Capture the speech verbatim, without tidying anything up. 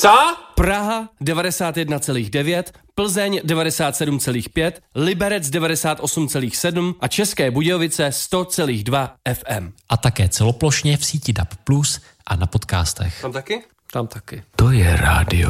Co? Praha devadesát jedna celá devět, Plzeň devadesát sedm celá pět, Liberec devadesát osm celá sedm a České Budějovice sto celá dva F M. A také celoplošně v síti D A B plus a na podcastech. Tam taky? Tam taky. To je rádio.